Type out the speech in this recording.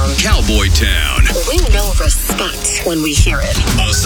Town. Cowboy Town. We know respect when we hear it.